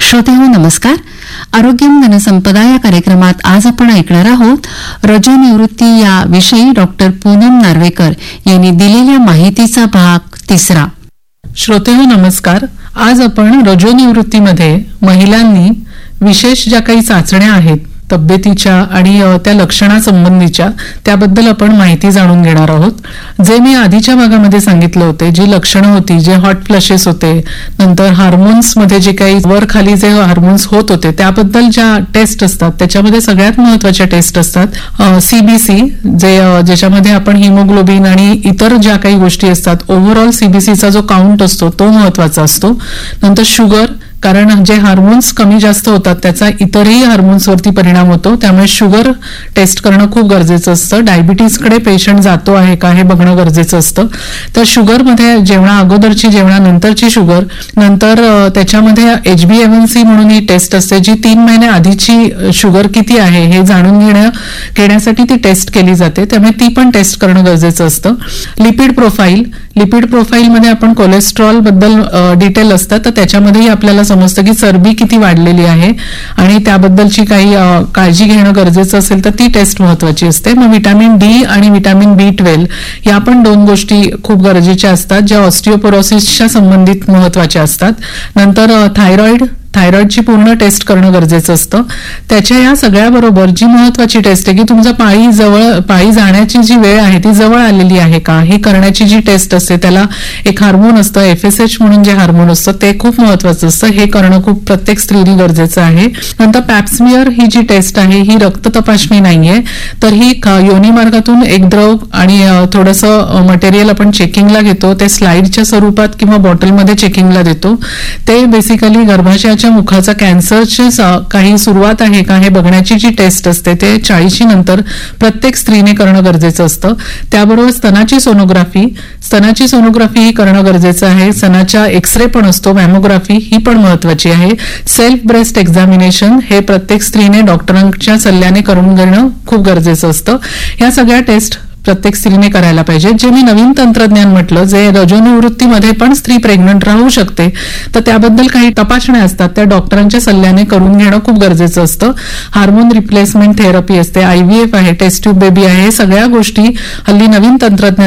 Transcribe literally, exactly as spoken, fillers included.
श्रोतेहो नमस्कार. आरोग्यम धनसंपदा या कार्यक्रमात आज आपण ऐकणार आहोत रजोनिवृत्ती या विषयी डॉक्टर पूनम नार्वेकर यांनी दिलेल्या माहितीचा भाग तिसरा. श्रोतेहो नमस्कार. आज आपण रजोनिवृत्तीमध्ये महिलांनी विशेष ज्या काही चाचण्या आहेत तब्येतीच्या आणि त्या लक्षणासंबंधीच्या त्याबद्दल आपण माहिती जाणून घेणार आहोत. जे मी आधीच्या भागामध्ये सांगितलं होते, जी लक्षणं होती, जे हॉट फ्लशेस होते, नंतर हार्मोन्समध्ये जे काही वर खाली जे हार्मोन्स होत होते त्याबद्दल ज्या टेस्ट असतात त्याच्यामध्ये सगळ्यात महत्वाच्या टेस्ट असतात सीबीसी, जे ज्याच्यामध्ये आपण हिमोग्लोबिन आणि इतर ज्या काही गोष्टी असतात ओव्हरऑल सीबीसीचा जो काउंट असतो तो महत्वाचा असतो. नंतर शुगर, कारण जे हार्मोन्स कमी जास्त होतात त्याचा इतरही हार्मोन्सवरती परिणाम होतो, त्यामुळे शुगर टेस्ट करणं खूप गरजेचं असतं. डायबिटीसकडे पेशंट जातो आहे का हे बघणं गरजेचं असतं. तर शुगरमध्ये जेवणा अगोदरची जेवणानंतरची शुगर, नंतर त्याच्यामध्ये एचबीएवनसी म्हणून ही टेस्ट असते जी तीन महिने आधीची शुगर किती आहे हे जाणून घेण्या घेण्यासाठी ती टेस्ट केली जाते, त्यामुळे ती पण टेस्ट करणं गरजेचं असतं. लिपिड प्रोफाईल, लिपिड प्रोफाईलमध्ये आपण कोलेस्ट्रॉल बद्दल डिटेल असतात, तर त्याच्यामध्येही आपल्याला समजतं की चरबी किती वाढलेली आहे आणि त्याबद्दलची काही काळजी घेणं गरजेचं असेल तर ती टेस्ट महत्वाची असते. मग व्हिटॅमिन डी आणि व्हिटॅमिन बी ट्वेल्व या पण दोन गोष्टी खूप गरजेच्या असतात ज्या ऑस्टिओपोरोसिसच्या संबंधित महत्वाच्या असतात. नंतर थायरॉइड थायरॉइडची पूर्ण टेस्ट करणं गरजेचं असतं. त्याच्या या सगळ्याबरोबर जी महत्वाची टेस्ट आहे की तुमचं पाळी जवळ पाळी जाण्याची जी वेळ आहे ती जवळ आलेली आहे का हे करण्याची जी टेस्ट असते, त्याला एक हार्मोन असतं एफएसएच म्हणून जे हार्मोन असतं ते खूप महत्वाचं असतं. हे करणं खूप प्रत्येक स्त्रीने गरजेचं आहे. नंतर पॅप्समियर ही जी टेस्ट आहे ही रक्त तपासणी नाहीये, तर ही योनी मार्गातून एक द्रव आणि थोडंसं मटेरियल आपण चेकिंगला घेतो, ते स्लाइडच्या स्वरूपात किंवा बॉटलमध्ये चेकिंगला देतो. ते बेसिकली गर्भाशय मुखाचा कॅन्सरची काही सुरुवात आहे का हे बघण्याची जी टेस्ट असते ते चाळीशी नंतर प्रत्येक स्त्रीने करणं गरजेचं असतं. त्याबरोबर स्तनाची सोनोग्राफी स्तनाची सोनोग्राफी ही करणं गरजेचं आहे. स्तनाच्या एक्सरे पण असतो, मॅमोग्राफी ही पण महत्वाची आहे. सेल्फ ब्रेस्ट एक्झामिनेशन हे प्रत्येक स्त्रीने डॉक्टरांच्या सल्ल्याने करून घेणं खूप गरजेचं असतं. या सगळ्या टेस्ट प्रत्येक स्त्रीने करायला पाहिजे. जे मी नवीन तंत्रज्ञान म्हटलं, जे रजोनिवृत्तीमध्ये पण स्त्री प्रेग्नंट राहू शकते, तर त्याबद्दल काही तपासण्या असतात त्या डॉक्टरांच्या सल्ल्याने करून घेणं खूप गरजेचं असतं. हार्मोन रिप्लेसमेंट थेरपी असते, आयव्हीएफ आहे, टेस्ट ट्यूब बेबी आहे, हे सगळ्या गोष्टी हल्ली नवीन तंत्रज्ञान